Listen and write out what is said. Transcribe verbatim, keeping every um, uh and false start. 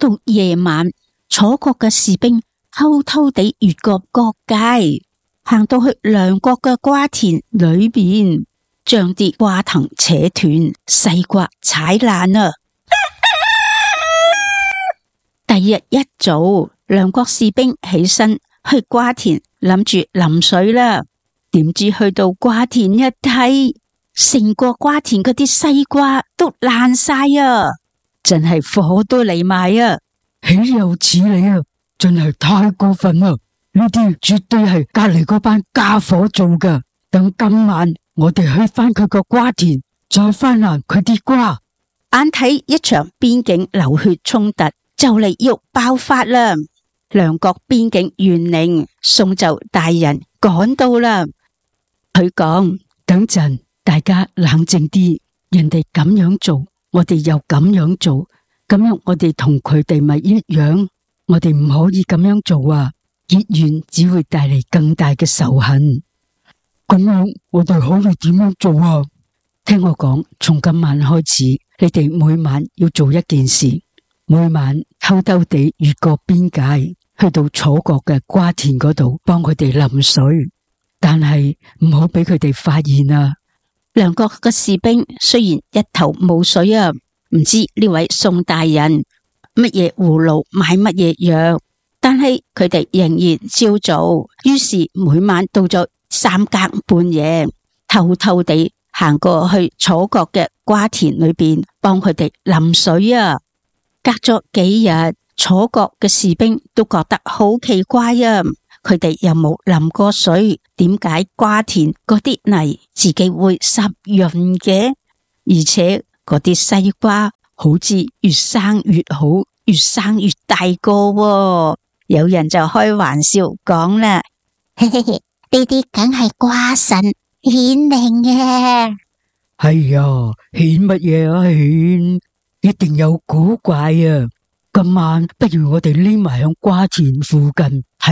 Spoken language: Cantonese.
到夜晚，楚國嘅士兵偷偷地越過國界，行到去梁國嘅瓜田裏邊，將啲瓜藤扯斷，西瓜踩爛啊！第二日一早，梁國士兵起身去瓜田，諗住淋水啦。點知去到瓜田一睇，成個瓜田嗰啲西瓜都爛晒啊！真係火都嚟埋啊！ 豈有此理啊！真係太過分啦！呢啲絕對係隔籬嗰班家伙做噶。等今晚我哋去翻佢個瓜田，再翻爛佢啲瓜。 眼睇一場邊境流血衝突就嚟要爆發啦！梁國邊境縣令宋就大人趕到啦。佢講： 等陣大家冷靜啲，人哋咁樣做，我哋又咁樣做，咁樣我哋同佢哋咪一樣？我哋唔可以咁樣做啊！結怨只會帶嚟更大嘅仇恨。咁樣我哋可以點樣做啊？聽我講，從今晚開始，你哋每晚要做一件事，每晚偷偷地越過邊界，去到楚國嘅瓜田嗰度幫佢哋淋水，但係唔好俾佢哋發現啊！ 梁國嘅士兵雖然一頭霧水啊，唔知呢位宋大人乜嘢葫蘆買乜嘢藥，但係佢哋仍然照做。於是每晚到咗三更半夜，偷偷地行過去楚國嘅瓜田裏邊幫佢哋淋水啊！隔咗幾日，楚國嘅士兵都覺得好奇怪啊！佢哋又冇淋過水，點解瓜田嗰啲泥自己會濕潤嘅？而且嗰啲西瓜好似越生越好，越生越大個喎。有人就開玩笑講啦， 嘿嘿嘿，呢啲梗係瓜神顯靈嘅。 係啊，顯乜嘢啊顯？一定有古怪啊！今晚不如我哋匿埋響瓜田附近。